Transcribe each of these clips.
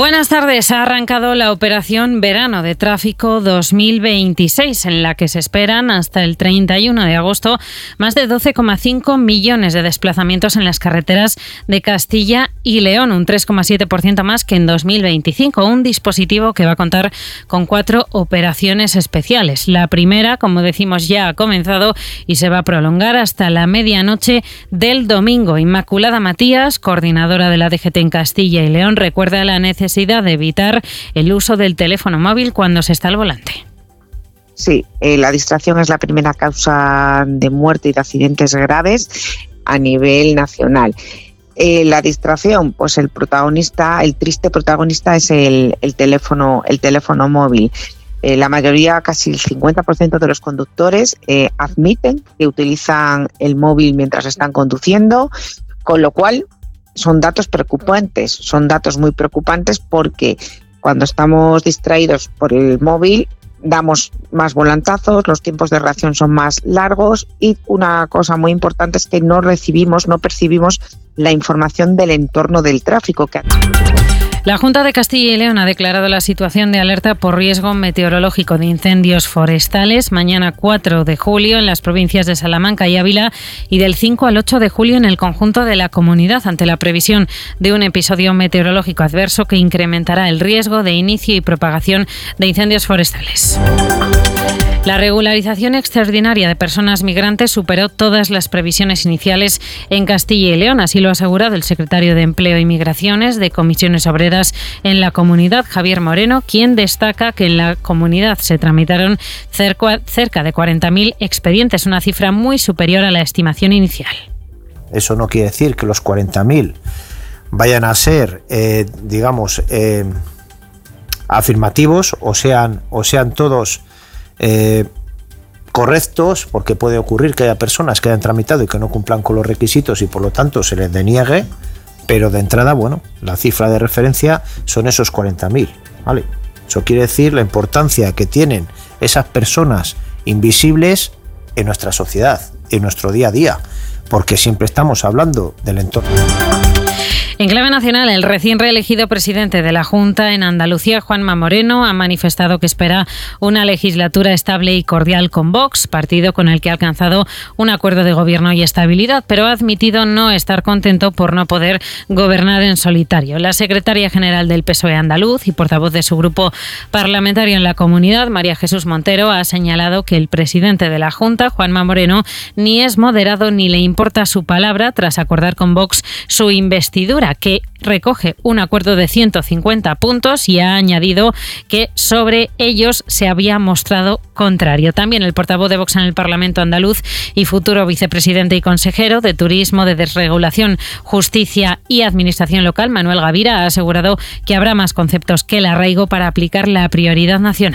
Buenas tardes. Ha arrancado la operación Verano de Tráfico 2026, en la que se esperan hasta el 31 de agosto más de 12,5 millones de desplazamientos en las carreteras de Castilla y León, un 3,7% más que en 2025. Un dispositivo que va a contar con 4 operaciones especiales. La primera, como decimos, ya ha comenzado y se va a prolongar hasta la medianoche del domingo. Inmaculada Matías, coordinadora de la DGT en Castilla y León, recuerda la necesidad de evitar el uso del teléfono móvil cuando se está al volante. Sí, la distracción es la primera causa de muerte y de accidentes graves a nivel nacional. La distracción, pues el triste protagonista es el teléfono móvil. La mayoría, casi el 50% de los conductores admiten que utilizan el móvil mientras están conduciendo, con lo cual son datos preocupantes, son datos muy preocupantes porque cuando estamos distraídos por el móvil damos más volantazos, los tiempos de reacción son más largos y una cosa muy importante es que no percibimos la información del entorno del tráfico. La Junta de Castilla y León ha declarado la situación de alerta por riesgo meteorológico de incendios forestales mañana 4 de julio en las provincias de Salamanca y Ávila y del 5 al 8 de julio en el conjunto de la comunidad ante la previsión de un episodio meteorológico adverso que incrementará el riesgo de inicio y propagación de incendios forestales. La regularización extraordinaria de personas migrantes superó todas las previsiones iniciales en Castilla y León. Así lo ha asegurado el secretario de Empleo y Migraciones de Comisiones Obreras en la comunidad, Javier Moreno, quien destaca que en la comunidad se tramitaron cerca de 40.000 expedientes, una cifra muy superior a la estimación inicial. Eso no quiere decir que los 40.000 vayan a ser, afirmativos o sean todos correctos, porque puede ocurrir que haya personas que hayan tramitado y que no cumplan con los requisitos y por lo tanto se les deniegue, pero de entrada, la cifra de referencia son esos 40.000, ¿vale? Eso quiere decir la importancia que tienen esas personas invisibles en nuestra sociedad, en nuestro día a día, porque siempre estamos hablando del entorno. En clave nacional, el recién reelegido presidente de la Junta en Andalucía, Juanma Moreno, ha manifestado que espera una legislatura estable y cordial con Vox, partido con el que ha alcanzado un acuerdo de gobierno y estabilidad, pero ha admitido no estar contento por no poder gobernar en solitario. La secretaria general del PSOE andaluz y portavoz de su grupo parlamentario en la comunidad, María Jesús Montero, ha señalado que el presidente de la Junta, Juanma Moreno, ni es moderado ni le importa su palabra tras acordar con Vox su investidura, que recoge un acuerdo de 150 puntos y ha añadido que sobre ellos se había mostrado contrario. También el portavoz de Vox en el Parlamento andaluz y futuro vicepresidente y consejero de Turismo, de Desregulación, Justicia y Administración Local, Manuel Gavira, ha asegurado que habrá más conceptos que el arraigo para aplicar la prioridad nacional.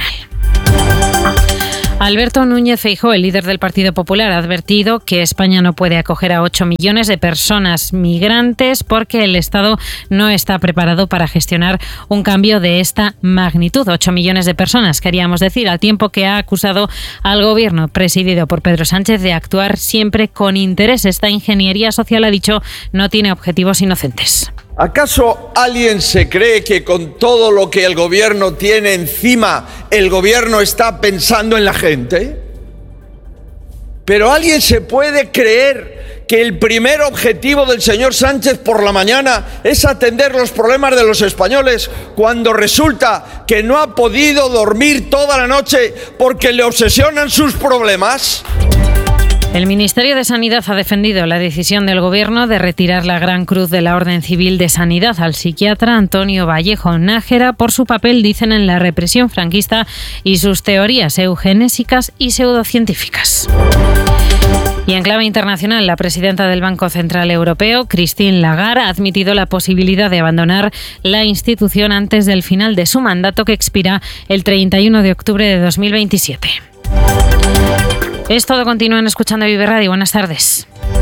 Alberto Núñez Feijóo, el líder del Partido Popular, ha advertido que España no puede acoger a 8 millones de personas migrantes porque el Estado no está preparado para gestionar un cambio de esta magnitud. 8 millones de personas, queríamos decir, al tiempo que ha acusado al Gobierno presidido por Pedro Sánchez de actuar siempre con interés. Esta ingeniería social, ha dicho, no tiene objetivos inocentes. ¿Acaso alguien se cree que con todo lo que el gobierno tiene encima, el gobierno está pensando en la gente? ¿Pero alguien se puede creer que el primer objetivo del señor Sánchez por la mañana es atender los problemas de los españoles cuando resulta que no ha podido dormir toda la noche porque le obsesionan sus problemas? El Ministerio de Sanidad ha defendido la decisión del Gobierno de retirar la Gran Cruz de la Orden Civil de Sanidad al psiquiatra Antonio Vallejo Nájera por su papel, dicen, en la represión franquista y sus teorías eugenésicas y pseudocientíficas. Y en clave internacional, la presidenta del Banco Central Europeo, Christine Lagarde, ha admitido la posibilidad de abandonar la institución antes del final de su mandato, que expira el 31 de octubre de 2027. Es todo. Continúen escuchando Vive Radio. Buenas tardes.